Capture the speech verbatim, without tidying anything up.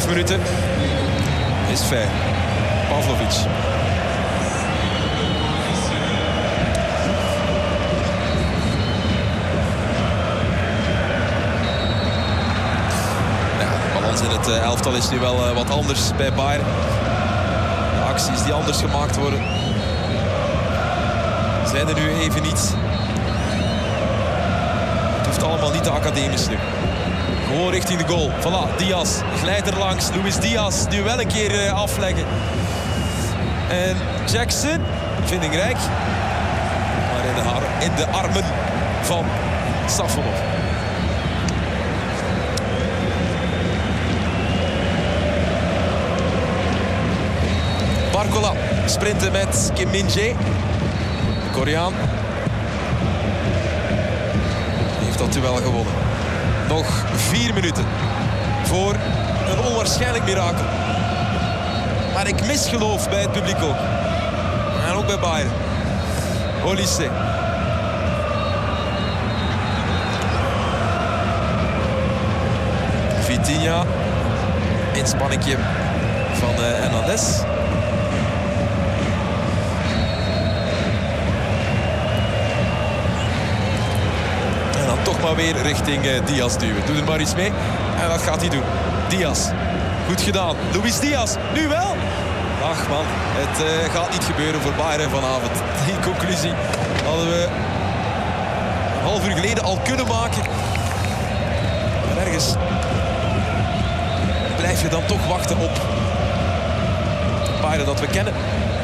Vijf minuten is fair. Pavlovic. Ja, de balans in het elftal is nu wel wat anders bij Bayern. De acties die anders gemaakt worden zijn er nu even niet. Het hoeft allemaal niet te academisch nu. Gewoon richting de goal. Voilà, Diaz glijdt er langs. Luis Diaz nu wel een keer uh, afleggen. En Jackson, vindingrijk. Maar in de, ar in de armen van Safonov. Barcola sprinten met Kim Min-jae. De Koreaan. Heeft dat duel gewonnen. Nog vier minuten voor een onwaarschijnlijk mirakel. Maar ik mis geloof bij het publiek ook. En ook bij Bayern. Olise. Vitinha. Inspanningje van uh, Hernandez. Toch maar weer richting uh, Diaz duwen. Doe er maar iets mee. En dat gaat hij doen. Diaz. Goed gedaan. Luis Diaz. Nu wel. Ach man. Het uh, gaat niet gebeuren voor Bayern vanavond. Die conclusie hadden we een half uur geleden al kunnen maken. Maar ergens blijf je dan toch wachten op Bayern dat we kennen.